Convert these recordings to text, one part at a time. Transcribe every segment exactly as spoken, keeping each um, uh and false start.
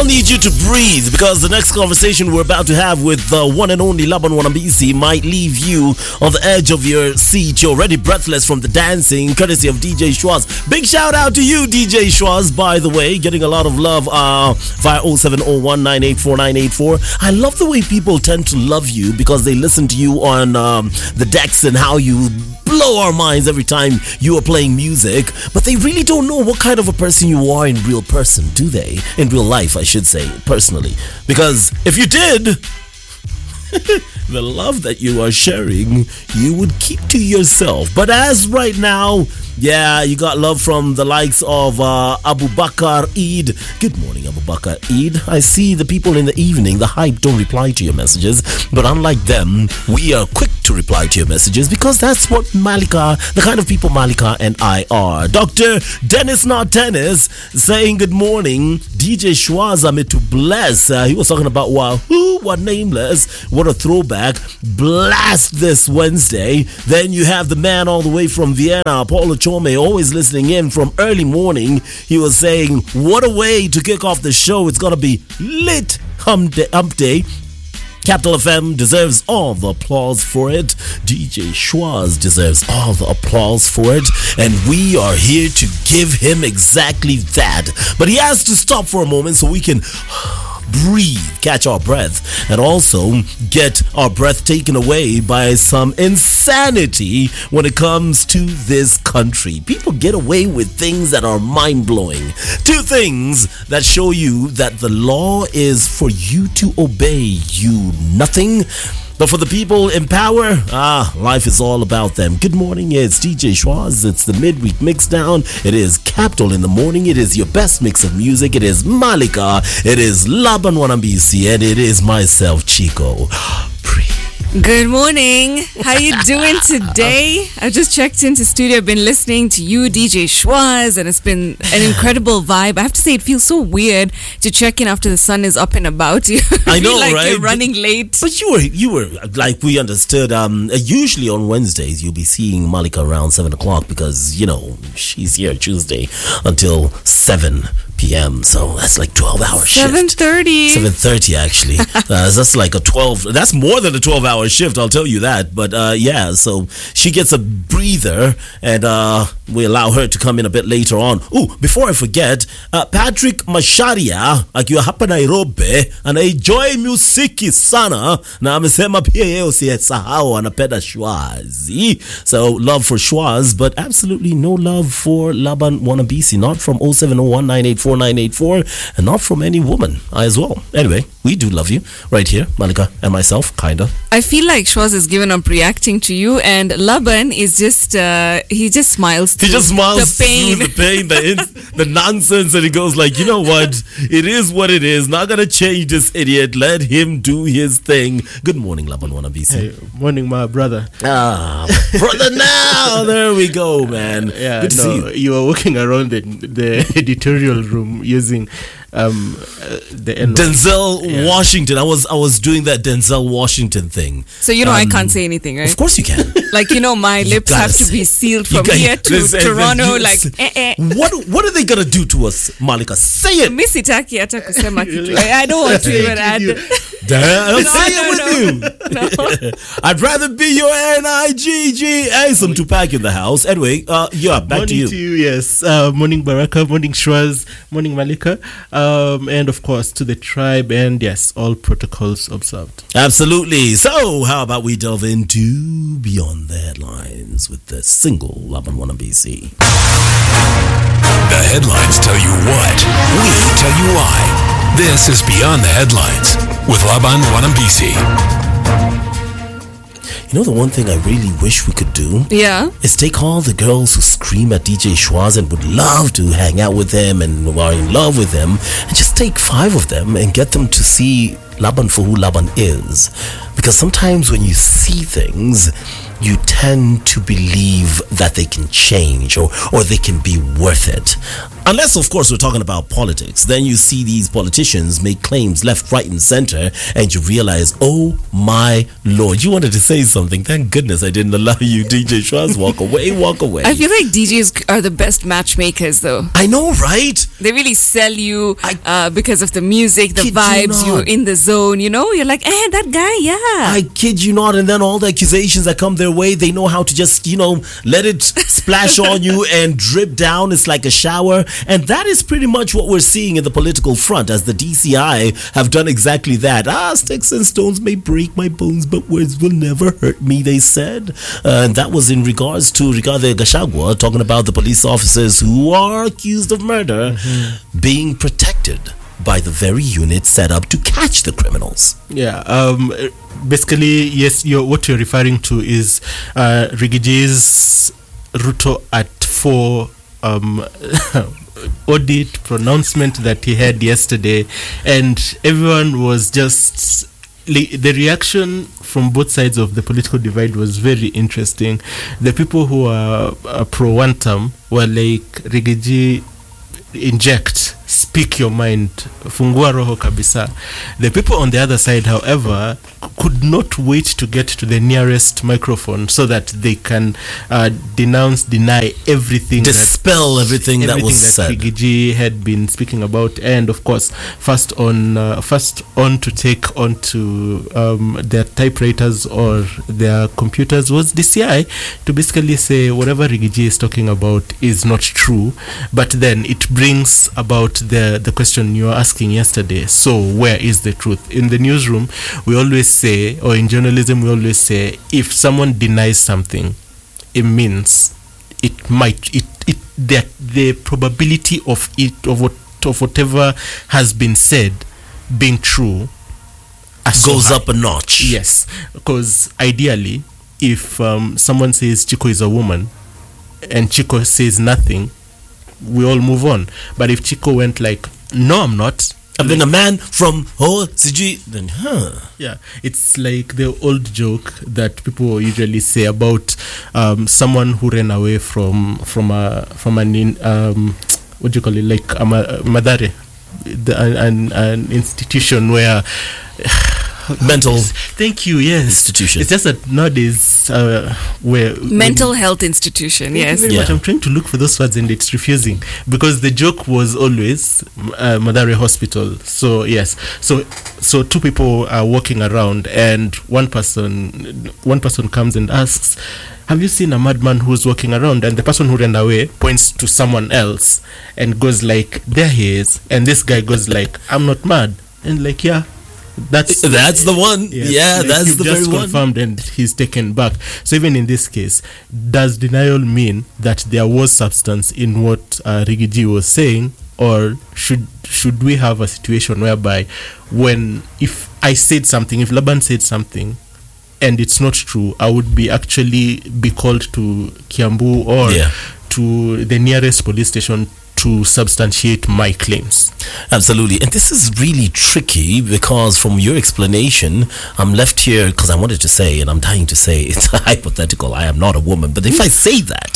I'll need you to breathe because the next conversation we're about to have with the one and only Laban Wanambisi might leave you on the edge of your seat. You're already breathless from the dancing, courtesy of D J Schwaz. Big shout out to you, D J Schwaz, by the way, getting a lot of love uh, via oh seven oh one, nine eight four, nine eight four. I love the way people tend to love you because they listen to you on um, the decks and how you blow our minds every time you are playing music, but they really don't know what kind of a person you are in real person, do they? In real life, I should say, personally. Because if you did, the love that you are sharing, you would keep to yourself. But as right now, yeah, you got love from the likes of uh, Abu Bakar Eid. Good morning, Abu Bakar Eid. I see the people in the evening, the hype, don't reply to your messages. But unlike them, we are quick to reply to your messages because that's what Malika, the kind of people Malika and I are. Doctor Dennis Not Tennis saying good morning. D J Schwaz, me to bless. Uh, he was talking about Wahoo, what nameless. What a throwback. Blast this Wednesday. Then you have the man all the way from Vienna, Paulo Chome, always listening in from early morning. He was saying, what a way to kick off the show. It's going to be lit hump day. Hump day. Capital F M deserves all the applause for it. D J Schwaz deserves all the applause for it. And we are here to give him exactly that. But he has to stop for a moment so we can breathe, catch our breath, and also get our breath taken away by some insanity when it comes to this country. People get away with things that are mind-blowing. Two things that show you that the law is for you to obey, you nothing. But for the people in power, ah, life is all about them. Good morning, it's D J Schwaz. It's the midweek mix down. It is Capital in the morning. It is your best mix of music. It is Malika. It is Laban Wanambisi. And it is myself, Chico. Breathe. Good morning. How you doing today? I just checked into studio. I've been listening to you, D J Schwaz, and it's been an incredible vibe. I have to say, it feels so weird to check in after the sun is up and about. You I know, feel like right? You're running late. But you were, you were like we understood. Um, usually on Wednesdays you'll be seeing Malika around seven o'clock because you know she's here Tuesday until seven p.m. So that's like twelve hour shift. Seven thirty. Seven thirty actually. uh, that's like a twelve. That's more than a twelve hour shift. I'll tell you that. But uh, yeah, so she gets a breather, and uh, we allow her to come in a bit later on. Oh, before I forget, uh, Patrick Masharia akiwa hapa Nairobi anaenjoy musiki sana na amesema pia yeye usisahau anapenda Schwazi. So love for Schwaz, but absolutely no love for Laban Wanambisi. Not from oh seven oh one, nine eight four, nine eight four, and not from any woman as well. Anyway, we do love you right here, Malika and myself, kinda. I feel like Schwaz is given up reacting to you, and Laban is just uh, he just smiles through he just smiles the pain, through the pain, the in, the nonsense, and he goes like, you know what? It is what it is. Not gonna change this idiot. Let him do his thing. Good morning, Laban Wanambisi. Hey, morning, my brother. Ah, brother. Now there we go, man. Yeah, good to no, see you. You were walking around the, the editorial room using um uh, the N- Denzel yeah. Washington. I was I was doing that Denzel Washington thing. So you know Um, I can't say anything, right? Of course you can. Like, you know, my lips gotta have to say- be sealed You from got- here to listen, Toronto. you- Like, eh, eh. What what are they gonna do to us, Malika? Say it. Mi sitaki hata kusema kitu. I I don't want to even add. Damn, No, say no, it with no. you. I'd rather be your N I G G. Hey, some Tupac in the house. Anyway, uh, yeah, back morning to you. to you, yes. Uh, morning Baraka, morning Schwaz, morning Malika, um, and of course to the tribe, and yes, all protocols observed. Absolutely. So, how about we delve into Beyond the Headlines with the single Laban Wanambisi. The headlines tell you what, we tell you why. This is Beyond the Headlines with Laban Wanambisi. You know the one thing I really wish we could do? Yeah. Is take all the girls who scream at D J Schwaz and would love to hang out with him and are in love with him, and just take five of them and get them to see Laban for who Laban is. Because sometimes when you see things, you tend to believe that they can change or, or they can be worth it. Unless, of course, we're talking about politics. Then you see these politicians make claims left, right, and center, and you realize, oh my Lord, you wanted to say something. Thank goodness I didn't allow you, D J Schwaz. Walk away, walk away. I feel like D Js are the best matchmakers, though. I know, right? They really sell you I uh, because of the music, the kid you vibes, not. you're in the zone, you know? You're like, eh, that guy, yeah. I kid you not. And then all the accusations that come their way, they know how to just, you know, let it splash on you and drip down. It's like a shower. And that is pretty much what we're seeing in the political front, as the D C I have done exactly that. Ah, sticks and stones may break my bones, but words will never hurt me, they said. Uh, and that was in regards to Rigathi Gachagua, talking about the police officers who are accused of murder mm-hmm. being protected by the very unit set up to catch the criminals. Yeah, um, basically, yes, you're, what you're referring to is uh, Rigaji's Ruto at four um, audit pronouncement that he had yesterday, and everyone was just... the reaction from both sides of the political divide was very interesting. The people who are uh, pro-one term were like, Rigathi, inject, speak your mind, fungua roho kabisa. The people on the other side, however, could not wait to get to the nearest microphone so that they can uh, denounce, deny everything, dispel that, everything, everything that was that said. Rigathi had been speaking about, and of course, first on, uh, first on to take on to um, their typewriters or their computers was D C I to basically say whatever Rigathi is talking about is not true. But then it brings about the the question you were asking yesterday. So where is the truth? In the newsroom, we always say, or in journalism, we always say, if someone denies something, it means it might it it that the probability of it of what of whatever has been said being true goes up a notch. Yes, because ideally, if um, someone says Chico is a woman and Chico says nothing, we all move on. But if Chico went like, no, I'm not, I've been a man from oh Siji, then huh? Yeah, it's like the old joke that people usually say about um, someone who ran away from from a from an in, um, what do you call it, like a madare, the, an, an institution where. Mental thank you yes institution. It's just that nowadays uh, where mental when, health institution. thank yes you very yeah. much. I'm trying to look for those words and it's refusing, because the joke was always uh, Madare Hospital. So yes, so so two people are walking around and one person one person comes and asks, have you seen a madman who's walking around? And the person who ran away points to someone else and goes like, there he is. And this guy goes like, I'm not mad. And like, yeah, That's that's the one. Yes, yeah, like that's the just very one. confirmed, and he's taken back. So even in this case, does denial mean that there was substance in what uh, Rigathi was saying, or should should we have a situation whereby when if I said something, if Laban said something, and it's not true, I would be actually be called to Kiambu or Yeah. to the nearest police station to substantiate my claims. Absolutely. And this is really tricky because from your explanation, I'm left here because I wanted to say, and I'm dying to say, it's hypothetical. I am not a woman. But if I say that...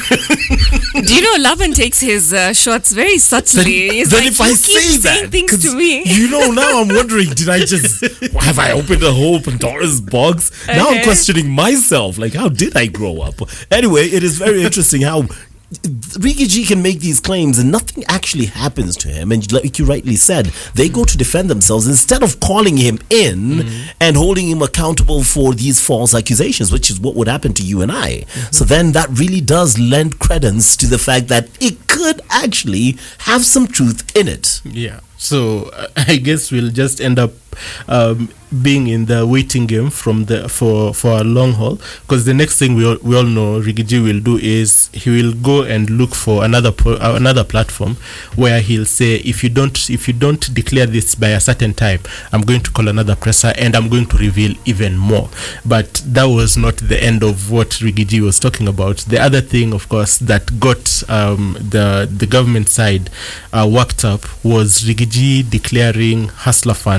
Do you know Laban takes his uh, shots very subtly? Then, He's then like, if I you keep say saying that... things 'cause to me. You know, now I'm wondering, did I just... Have I opened a whole Pandora's box? Now I'm Okay. questioning myself. Like, how did I grow up? Anyway, it is very interesting how... Rigathi can make these claims and nothing actually happens to him, and like you rightly said, they go to defend themselves instead of calling him in mm-hmm. and holding him accountable for these false accusations, which is what would happen to you and I. Mm-hmm. So then that really does lend credence to the fact that it could actually have some truth in it. Yeah. So uh, I guess we'll just end up um, being in the waiting game from the for for a long haul, because the next thing we all, we all know Rigathi will do is he will go and look for another pro, uh, another platform where he'll say, if you don't if you don't declare this by a certain time, I'm going to call another presser and I'm going to reveal even more. But that was not the end of what Rigathi was talking about. The other thing, of course, that got um, the the government side uh, worked up was Rigathi declaring Hustler Fund a lost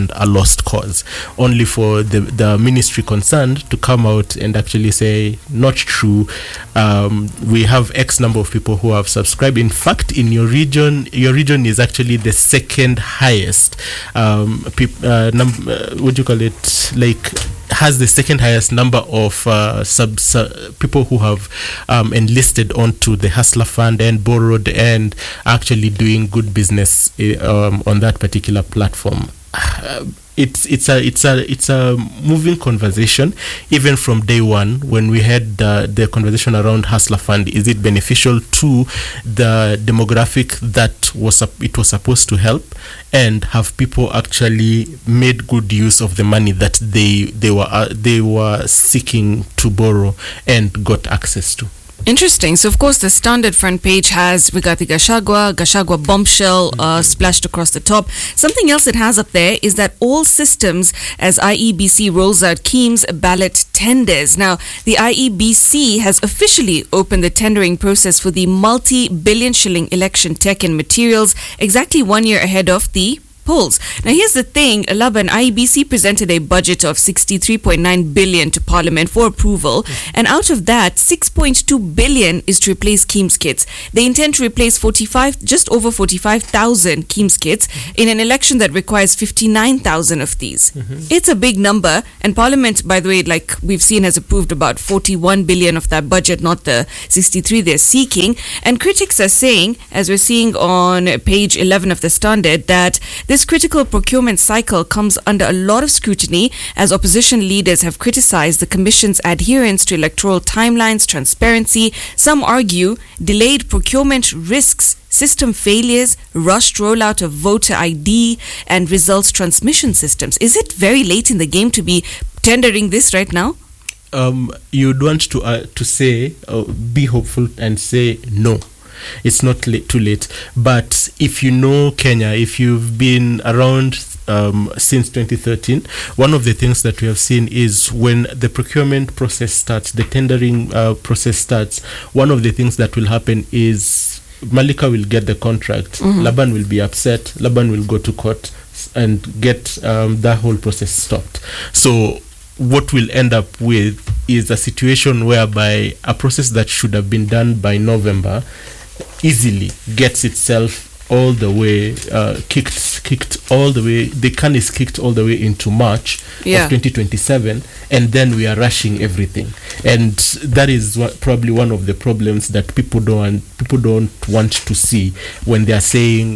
lost cause, only for the, the ministry concerned to come out and actually say, not true. Um, we have X number of people who have subscribed. In fact, in your region, your region is actually the second highest. Um, peop, uh, num- uh, what do you call it? Like, has the second highest number of uh, sub, sub people who have um, enlisted onto the Hustler Fund and borrowed and actually doing good business uh, um, on that particular platform. Uh, it's it's a it's a it's a moving conversation. Even from day one, when we had uh, the conversation around Hustler Fund, is it beneficial to the demographic that was it was supposed to help, and have people actually made good use of the money that they they were uh, they were seeking to borrow and got access to? Interesting. So, of course, the Standard front page has Rigathi Gachagua, Gachagua bombshell uh, splashed across the top. Something else it has up there is that all systems as I E B C rolls out Keem's ballot tenders. Now, the I E B C has officially opened the tendering process for the multi-billion shilling election tech and materials exactly one year ahead of the polls. Now, here's the thing, Laban, I E B C presented a budget of sixty-three point nine billion to Parliament for approval, mm-hmm. and out of that, six point two billion is to replace Keem's kits. They intend to replace forty-five, just over forty-five thousand Keem's kits mm-hmm. in an election that requires fifty-nine thousand of these. Mm-hmm. It's a big number, and Parliament, by the way, like we've seen, has approved about forty-one billion of that budget, not the sixty-three they're seeking. And critics are saying, as we're seeing on page eleven of the Standard, that this critical procurement cycle comes under a lot of scrutiny as opposition leaders have criticized the Commission's adherence to electoral timelines, transparency. Some argue delayed procurement risks system failures, rushed rollout of voter I D, and results transmission systems. Is it very late in the game to be tendering this right now? Um, you'd want to uh, to say, uh, be hopeful and say no. It's not late, too late. But if you know Kenya, if you've been around um, since twenty thirteen, one of the things that we have seen is when the procurement process starts, the tendering uh, process starts, one of the things that will happen is Malika will get the contract, mm-hmm. Laban will be upset, Laban will go to court and get um, that whole process stopped. So what we'll end up with is a situation whereby a process that should have been done by November easily gets itself all the way uh, kicked kicked all the way the can is kicked all the way into March yeah. of twenty twenty-seven, and then we are rushing everything, and that is what, probably one of the problems that people don't people don't want to see when they are saying,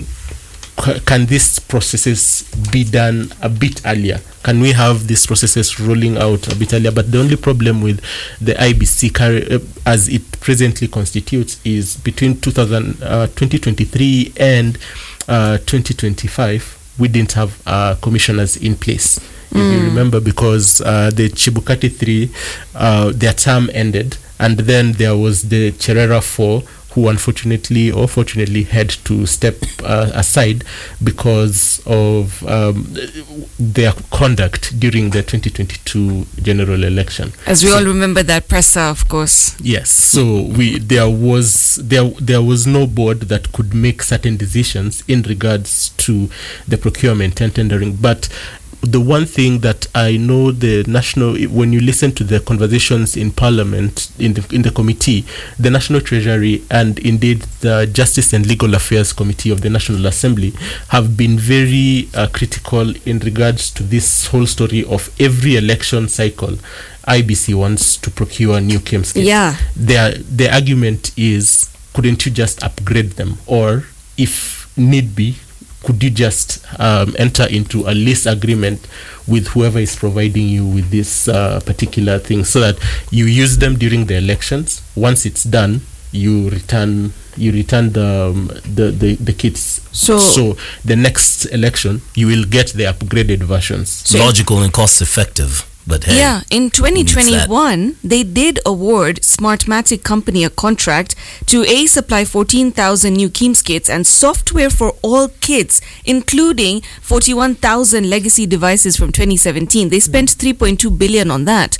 can these processes be done a bit earlier? Can we have these processes rolling out a bit earlier? But the only problem with the I B C carry, uh, as it presently constitutes is between two thousand, uh, twenty twenty-three and uh, twenty twenty-five, we didn't have uh, commissioners in place. If mm. you remember, because uh, the Chibukati three, uh, their term ended, and then there was the Cherera four, who unfortunately or fortunately had to step uh, aside because of um, their conduct during the twenty twenty-two general election. As we so, all remember that presser, of course. Yes. So we there was there there was no board that could make certain decisions in regards to the procurement and tendering. But the one thing that I know the national, when you listen to the conversations in Parliament, in the in the committee, the National Treasury and indeed the Justice and Legal Affairs Committee of the National Assembly have been very uh, critical in regards to this whole story of every election cycle. I B C wants to procure new Keem's kits. Yeah. Their the argument is, couldn't you just upgrade them, or if need be, could you just um, enter into a lease agreement with whoever is providing you with this uh, particular thing, so that you use them during the elections. Once it's done, you return you return the um, the, the the kits. So, so the next election, you will get the upgraded versions. So logical and cost effective. But hey, yeah, in twenty twenty-one, they did award Smartmatic Company a contract to A, supply fourteen thousand new Keem's kits and software for all kits, including forty-one thousand legacy devices from twenty seventeen. They spent three point two billion on that.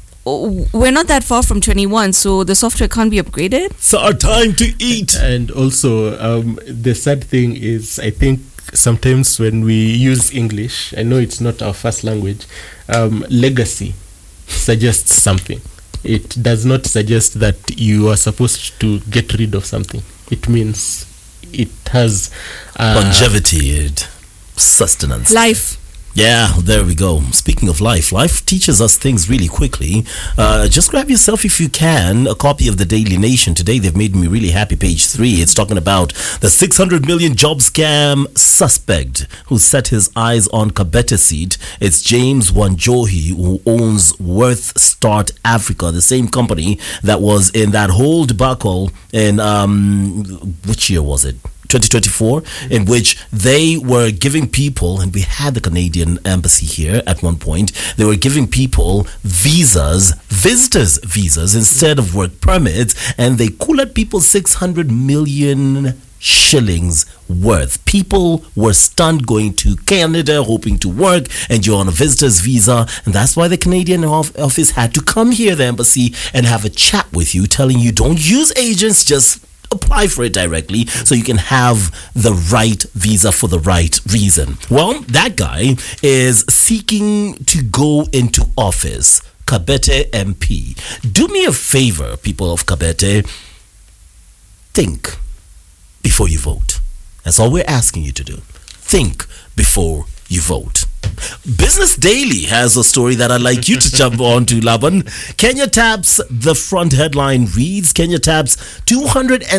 We're not that far from twenty-one, so the software can't be upgraded. It's our time to eat. And also, um, the sad thing is, I think sometimes when we use English, I know it's not our first language, um, legacy suggests something. It does not suggest that you are supposed to get rid of something. It means it has uh, longevity and sustenance. Life. Yeah, there we go. Speaking of life, life teaches us things really quickly. Uh, just grab yourself, if you can, a copy of the Daily Nation. Today, they've made me really happy. Page three, it's talking about the six hundred million job scam suspect who set his eyes on Kabete Seed. It's James Wanjohi, who owns Worth Start Africa, the same company that was in that whole debacle in, um, which year was it? twenty twenty-four, in which they were giving people, and we had the Canadian embassy here at one point, they were giving people visas, visitors visas, instead of work permits, and they cooled people six hundred million shillings worth. People were stunned going to Canada hoping to work, and you're on a visitor's visa, and that's why the Canadian office had to come here, the embassy, and have a chat with you, telling you don't use agents, just apply for it directly so you can have the right visa for the right reason. Well, that guy is seeking to go into office. Kabete M P. Do me a favor, people of Kabete. Think before you vote. That's all we're asking you to do. Think before you vote. Business Daily has a story that I'd like you to jump on to, Laban. Kenya taps, the front headline reads, Kenya taps two hundred